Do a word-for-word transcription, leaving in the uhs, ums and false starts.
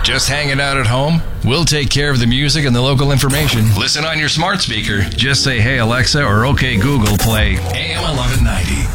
Just hanging out at home? We'll take care of the music and the local information. Listen on your smart speaker. Just say, hey, Alexa, or okay, Google, play A M eleven ninety.